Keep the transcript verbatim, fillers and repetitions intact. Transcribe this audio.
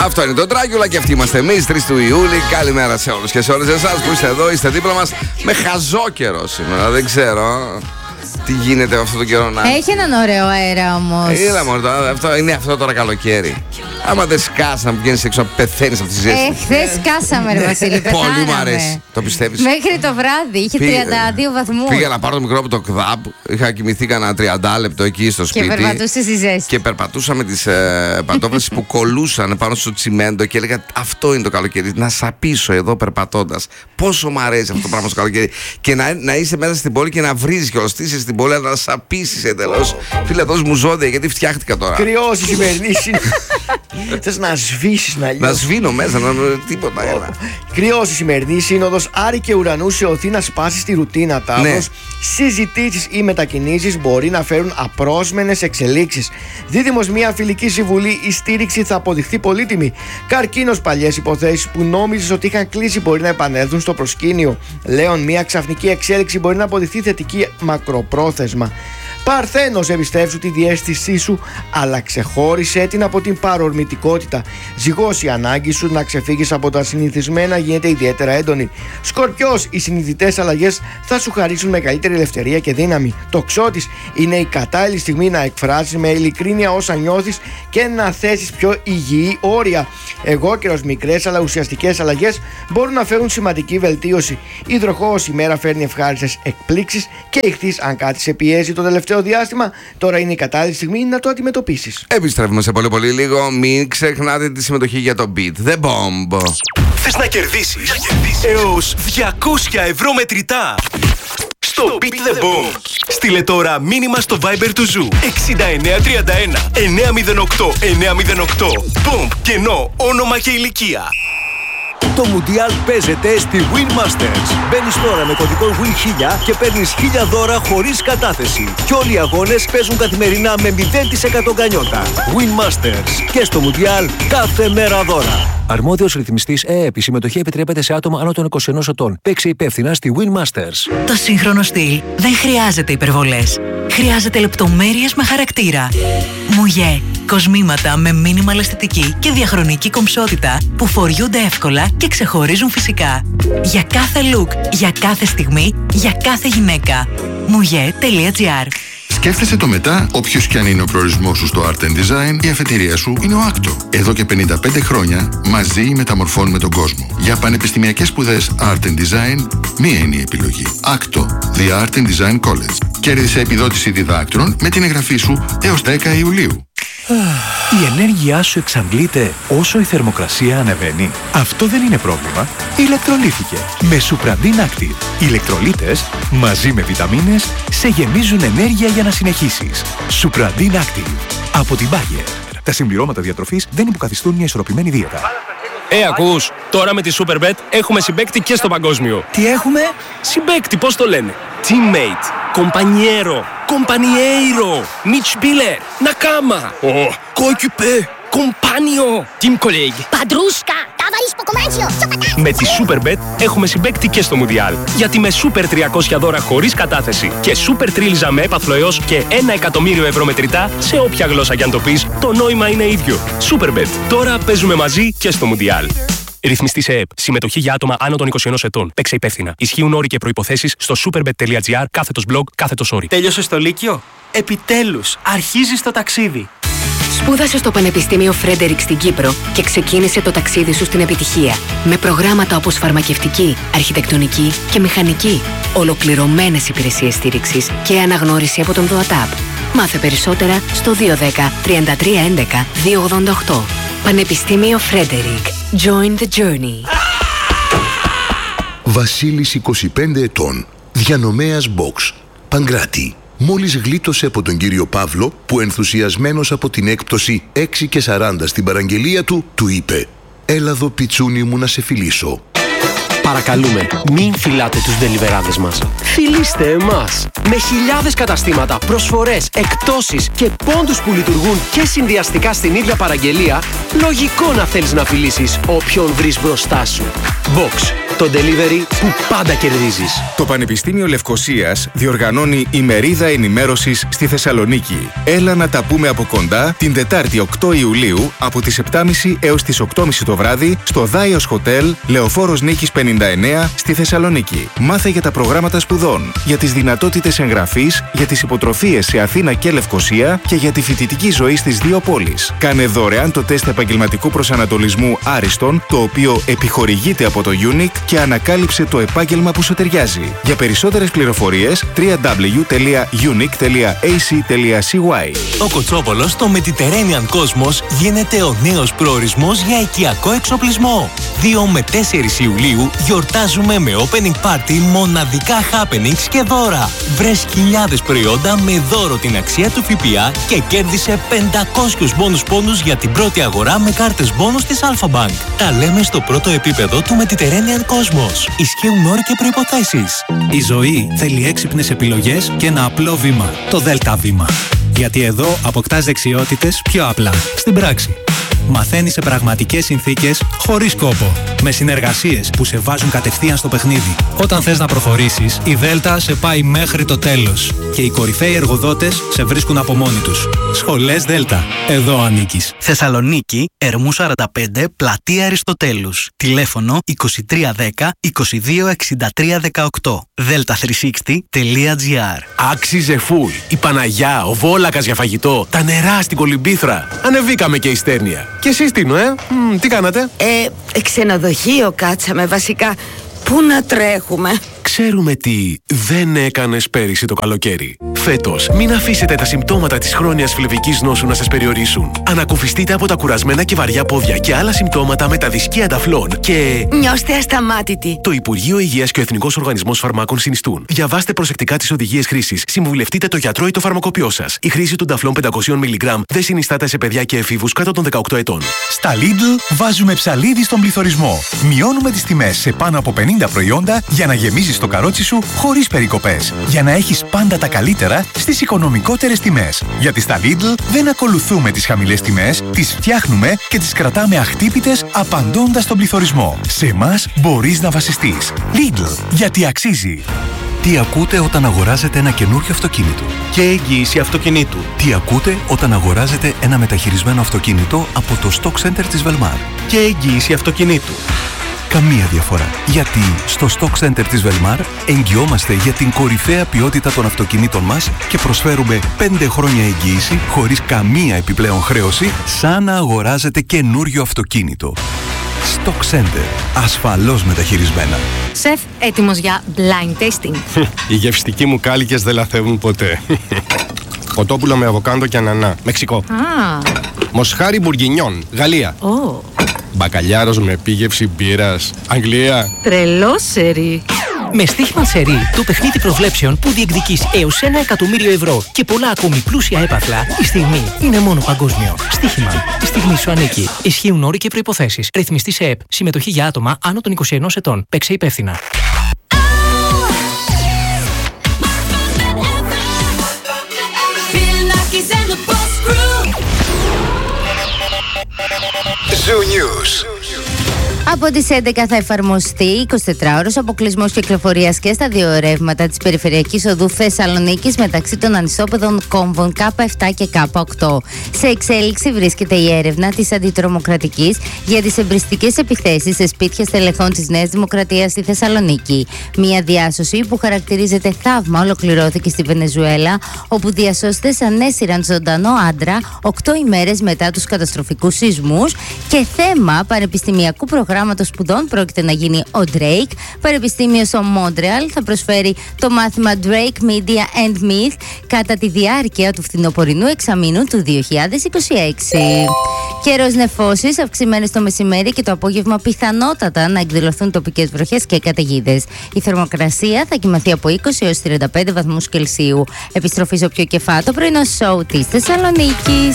Αυτό είναι το Dracula και αυτοί είμαστε εμείς, τρεις του Ιούλη. Καλημέρα σε όλους και σε όλες εσάς που είστε εδώ, είστε δίπλα μας. Με χαζό καιρό σήμερα, δεν ξέρω τι γίνεται με αυτό το καιρό να. Έχει έναν ωραίο αέρα όμως. Είδα μόνο, αυτό είναι αυτό τώρα καλοκαίρι. Άμα δεν σκάσει να βγαίνει έξω, να πεθαίνει από τη ζέστη. Ε, χθες σκάσαμε, ρε Βασίλη. Πολύ μου αρέσει. Το πιστεύεις? Μέχρι το βράδυ είχε τριάντα δύο βαθμούς. Πήγα να πάρω το μικρό από το ΚΔΑΠ. Είχα κοιμηθεί κανένα τριάντα λεπτό εκεί στο σπίτι. Και περπατούσε στη ζέστη. Και περπατούσα με τις ε, παντόφλες που κολούσαν πάνω στο τσιμέντο και έλεγα αυτό είναι το καλοκαίρι. Να σαπίσω εδώ περπατώντας. Πόσο μου αρέσει αυτό το πράγμα στο καλοκαίρι. Και να, να είσαι μέσα στην πόλη και να βρίζεις και ολοστήσεις στην πόλη, να σαπίσεις εντελώς. Φίλε, δώσ' μου ζώδια γιατί φτιάχτηκα τώρα. Κρυώσει η σημερινή. Θες να σβήσεις να λιώσεις. Να σβήνω μέσα, να τίποτα. Έλα. Κρυώσει η σημερινή σύνοδος. Άρη και ουρανού σε οθεί να σπάσει τη ρουτίνα. Ταύρος. Ναι. Συζητήσεις ή μετακινήσεις μπορεί να φέρουν απρόσμενες εξελίξεις. Δίδυμος, μια φιλική συμβουλή ή στήριξη θα αποδειχθεί πολύτιμη. Καρκίνος, παλιές υποθέσεις που νόμιζες ότι είχαν κλείσει μπορεί να επανέλθουν στο προσκήνιο. Λέων, μια ξαφνική εξέλιξη μπορεί να αποδειχθεί θετική μακροπρόθεσμα. Παρθένος, εμπιστεύσου τη διαίσθησή σου, αλλά ξεχώρισέ την από την παρορμητικότητα. Ζυγός, η ανάγκη σου να ξεφύγεις από τα συνηθισμένα γίνεται ιδιαίτερα έντονη. Σκορπιός, οι συνειδητές αλλαγές θα σου χαρίσουν μεγαλύτερη ελευθερία και δύναμη. Τοξότης, είναι η κατάλληλη στιγμή να εκφράσεις με ειλικρίνεια όσα νιώθεις και να θέσεις πιο υγιή όρια. Αιγόκερος, μικρές αλλά ουσιαστικές αλλαγές μπορούν να φέρουν σημαντική βελτίωση. Υδροχόος, η μέρα φέρνει ευχάριστες εκπλήξεις και ηχθείς, αν κάτι σε πιέζει το τελευταίο διάστημα, τώρα είναι η κατάλληλη στιγμή να το αντιμετωπίσεις. Επιστρέφουμε σε πολύ πολύ λίγο. Μην ξεχνάτε τη συμμετοχή για το Beat The Bomb. Θες να κερδίσεις έως διακόσια ευρώ μετρητά στο Beat The Bomb? Στείλε τώρα μήνυμα στο Viber του Ζου εξήντα εννέα τριάντα ένα εννέα μηδέν οκτώ εννέα μηδέν οκτώ. Bomb, κενό, όνομα και ηλικία. Το Μουντιάλ παίζεται στη Win Masters. Μπαίνεις τώρα με κωδικό Win χίλια και παίρνεις χίλια δώρα χωρίς κατάθεση. Και όλοι οι αγώνες παίζουν καθημερινά με μηδέν τοις εκατό γκανιότα. Win Masters. Και στο Μουντιάλ κάθε μέρα δώρα. Αρμόδιος ρυθμιστής ΕΕΠ. Η συμμετοχή επιτρέπεται σε άτομα άνω των είκοσι ενός ετών. Παίξε υπεύθυνα στη Win Masters. Το σύγχρονο στυλ δεν χρειάζεται υπερβολές. Χρειάζεται λεπτομέρειες με χαρακτήρα. Μουγέ. Κοσμήματα με μίνιμαλ αισθητική και διαχρονική κομψότητα που φοριούνται εύκολα και ξεχωρίζουν φυσικά. Για κάθε look, για κάθε στιγμή, για κάθε γυναίκα. Μουγέ τελεία τζι άρ. Σκέφτεσαι το μετά, όποιος κι αν είναι ο προορισμός σου στο Art and Design, η αφετηρία σου είναι ο Άκτο. Εδώ και πενήντα πέντε χρόνια μαζί μεταμορφώνουμε τον κόσμο. Για πανεπιστημιακές σπουδές Art and Design, μία είναι η επιλογή. Άκτο, The Art and Design College. Κέρδισε επιδότηση διδάκτρων με την εγγραφή σου έως δέκα Ιουλίου. Η ενέργειά σου εξαντλείται όσο η θερμοκρασία ανεβαίνει. Αυτό δεν είναι πρόβλημα. Ηλεκτρολίθηκε με Supradin Active. Οι ηλεκτρολίτες μαζί με βιταμίνες σε γεμίζουν ενέργεια για να συνεχίσεις. Supradin Active από την Bayer. Τα συμπληρώματα διατροφής δεν υποκαθιστούν μια ισορροπημένη δίαιτα. Ε, ακούς, τώρα με τη Superbet έχουμε συμπαίκτη και στο παγκόσμιο. Τι έχουμε? Συμπαίκτη, πώς το λένε? Teammate, compañero, compañeiro, Mitspieler, Nakama, oh, coéquipier, compagno, team colleague. Padrusca, ταβαρίς ποκομάτσιο, Με τη Superbet έχουμε συμπαίκτη και στο Μουντιάλ. Γιατί με Super τριακόσια δώρα χωρίς κατάθεση και Super τρίλιζα με έπαθλο έως και ένα εκατομμύριο ευρώ μετρητά σε όποια γλώσσα κι αν το πεις, το νόημα είναι ίδιο. Superbet. Τώρα παίζουμε μαζί και στο Μουντιάλ. Ρυθμιστή σε ΕΕΠ. Συμμετοχή για άτομα άνω των είκοσι ενός ετών. Παίξε υπεύθυνα. Ισχύουν όροι και προϋποθέσεις στο superbet τελεία τζι άρ κάθετος blog κάθετος όροι. Τέλειωσες το Λύκειο? Επιτέλους, αρχίζεις το ταξίδι. Σπούδασε στο Πανεπιστήμιο Φρέντερικ στην Κύπρο και ξεκίνησε το ταξίδι σου στην επιτυχία. Με προγράμματα όπως φαρμακευτική, αρχιτεκτονική και μηχανική. Ολοκληρωμένες υπηρεσίες στήριξης και αναγνώριση από τον ΔΟΑΤΑΠ. Μάθε περισσότερα στο δύο ένα μηδέν τρία τρία ένα ένα δύο ογδόντα οκτώ. Πανεπιστήμιο Φρέντερικ. Join the journey. Βασίλης, είκοσι πέντε ετών. Διανομέας Box. Παγκράτη. Μόλις γλίτωσε από τον κύριο Παύλο που ενθουσιασμένος από την έκπτωση έξι και σαράντα στην παραγγελία του, του είπε «Έλα εδώ πιτσούνι μου να σε φιλήσω». Παρακαλούμε, μην φυλάτε τους ντελιβεράδες μας. Φιλήστε εμάς! Με χιλιάδες καταστήματα, προσφορές, εκπτώσεις και πόντους που λειτουργούν και συνδυαστικά στην ίδια παραγγελία, λογικό να θέλεις να φιλήσεις όποιον βρεις μπροστά σου. Box. Το delivery που πάντα κερδίζεις. Το Πανεπιστήμιο Λευκωσίας διοργανώνει ημερίδα ενημέρωσης στη Θεσσαλονίκη. Έλα να τα πούμε από κοντά την Τετάρτη οκτώ Ιουλίου από τις επτά και μισή έως τις οκτώ και μισή το βράδυ στο Δάιος Χοτέλ, Λεωφόρος Νίκης πενήντα εννέα στη Θεσσαλονίκη. Μάθε για τα προγράμματα σπουδών, για τις δυνατότητες εγγραφής, για τις υποτροφίες σε Αθήνα και Λευκωσία και για τη φοιτητική ζωή στις δύο πόλεις. Κάνε δωρεάν το τεστ επαγγελματικού προσανατολισμού Άριστον, το οποίο επιχορηγείται από το Unique και ανακάλυψε το επάγγελμα που σου ταιριάζει. Για περισσότερες πληροφορίες double-u double-u double-u τελεία unique τελεία a c τελεία c y. Ο Κοτσόπολος στο Mediterranean Cosmos γίνεται ο νέος προορισμός για οικιακό εξοπλισμό. δύο με τέσσερις Ιουλίου γιορτάζουμε με opening party μοναδικά happenings και δώρα. Βρες χιλιάδες προϊόντα με δώρο την αξία του ΦΠΑ και κέρδισε πεντακόσιους μπόνους πόντους για την πρώτη αγορά με κάρτες μπόνους της Alpha Bank. Τα λέμε στο πρώτο επίπεδο του Mediterranean Cosmos. Ισχύουν όροι και προϋποθέσεις. Η ζωή θέλει έξυπνες επιλογές και ένα απλό βήμα. Το Δέλτα Βήμα. Γιατί εδώ αποκτάς δεξιότητες πιο απλά, στην πράξη. Μαθαίνεις σε πραγματικές συνθήκες, χωρίς κόπο. Με συνεργασίες που σε βάζουν κατευθείαν στο παιχνίδι. Όταν θες να προχωρήσεις, η Δέλτα σε πάει μέχρι το τέλος. Και οι κορυφαίοι εργοδότες σε βρίσκουν από μόνοι τους. Σχολές Δέλτα. Εδώ ανήκεις. Θεσσαλονίκη, Ερμού σαράντα πέντε, Πλατεία Αριστοτέλους. Τηλέφωνο είκοσι τρία δέκα είκοσι δύο εξήντα τρία δεκαοκτώ. δέλτα τριακόσια εξήντα τελεία τζι άρ. Άξιζε φουλ. Η Παναγιά, ο Βόλακας για φαγητό. Τα νερά στην Κολυμπήθρα. Ανεβήκαμε και η Στέρνια. Και εσείς Τίνο, ε? Μ, τι κάνατε? Ε, ξενοδοχείο κάτσαμε βασικά. Πού να τρέχουμε? Ξέρουμε τι δεν έκανες πέρυσι το καλοκαίρι. Φέτος, μην αφήσετε τα συμπτώματα της χρόνιας φλεβικής νόσου να σας περιορίσουν. Ανακουφιστείτε από τα κουρασμένα και βαριά πόδια και άλλα συμπτώματα με τα δισκία ταφλών και... Νιώστε ασταμάτητοι. Το Υπουργείο Υγείας και ο Εθνικός Οργανισμός Φαρμάκων συνιστούν. Διαβάστε προσεκτικά τις οδηγίες χρήσης. Συμβουλευτείτε το γιατρό ή το φαρμακοποιό σας. Η χρήση των ταφλών πεντακόσια μιλιγκράμμ δεν συνιστάται σε παιδιά και εφήβους κάτω των δεκαοκτώ ετών. Στα Lidl βάζουμε ψαλίδι στον πληθωρισμό. Μειώνουμε τις τιμές σε πάνω από πενήντα προϊόντα για να γεμίζεις το καρότσι σου χωρίς περικοπές. Για να έχεις πάντα τα καλύτερα στις οικονομικότερες τιμές. Γιατί στα Lidl δεν ακολουθούμε τις χαμηλές τιμές, τις φτιάχνουμε και τις κρατάμε αχτύπητες απαντώντας στον πληθωρισμό. Σε εμάς μπορείς να βασιστείς. Lidl, γιατί αξίζει. Τι ακούτε όταν αγοράζετε ένα καινούριο αυτοκίνητο? Και εγγύηση αυτοκινήτου. Τι ακούτε όταν αγοράζετε ένα μεταχειρισμένο αυτοκίνητο από το Stock Center της Velmar? Και εγγύηση αυτοκινήτου. Καμία διαφορά. Γιατί στο Stock Center της Velmar εγγυόμαστε για την κορυφαία ποιότητα των αυτοκινήτων μας και προσφέρουμε πέντε χρόνια εγγύηση χωρίς καμία επιπλέον χρέωση, σαν να αγοράζετε καινούριο αυτοκίνητο. Stock Center. Ασφαλώς μεταχειρισμένα. Σεφ, έτοιμος για blind tasting. Οι γευστικοί μου κάλικες δεν λαθεύουν ποτέ. Κοτόπουλο με αβοκάντο και ανανά. Μεξικό. Α. Μοσχάρι μπουργκινιόν. Γαλλία. Oh. Μπακαλιάρος με επίγευση μπύρας. Αγγλία. Τρελό σερί. Με στοίχημα σερί, το παιχνίδι προβλέψεων που διεκδικείς έως ένα εκατομμύριο ευρώ και πολλά ακόμη πλούσια έπαθλα, η στιγμή είναι μόνο παγκόσμιο. Στοίχημα. Η στιγμή σου ανήκει. Ισχύουν όροι και προϋποθέσεις. Ρυθμιστή σε ΕΠ. Συμμετοχή για άτομα άνω των είκοσι ενός ετών. Παίξε υπεύθυνα. Zoo News. Από τις έντεκα θα εφαρμοστεί εικοσιτετράωρος αποκλεισμός κυκλοφορίας και στα δύο ρεύματα της περιφερειακής οδού Θεσσαλονίκης μεταξύ των ανισόπεδων κόμβων Κ επτά και Κ οκτώ. Σε εξέλιξη βρίσκεται η έρευνα της Αντιτρομοκρατικής για τις εμπριστικές επιθέσεις σε σπίτια στελεχών της Νέας Δημοκρατίας στη Θεσσαλονίκη. Μια διάσωση που χαρακτηρίζεται θαύμα ολοκληρώθηκε στη Βενεζουέλα, όπου διασώστες ανέσυραν ζωντανό άντρα οκτώ ημέρες μετά τους καταστροφικούς σεισμούς, και θέμα πανεπιστημιακού προγράμματος σπουδών πρόκειται να γίνει ο Drake. Πανεπιστήμιο στο Μόντρεαλ θα προσφέρει το μάθημα Drake Media and Myth κατά τη διάρκεια του φθινοπορεινού εξαμήνου του δύο χιλιάδες είκοσι έξι. Καιρός νεφώσεις, αυξημένες το μεσημέρι και το απόγευμα, πιθανότατα να εκδηλωθούν τοπικές βροχές και καταιγίδες. Η θερμοκρασία θα κοιμαθεί από είκοσι έως τριάντα πέντε βαθμούς Κελσίου. Επιστροφή στο πιο κεφάτο πρωινό σοου της Θεσσαλονίκης.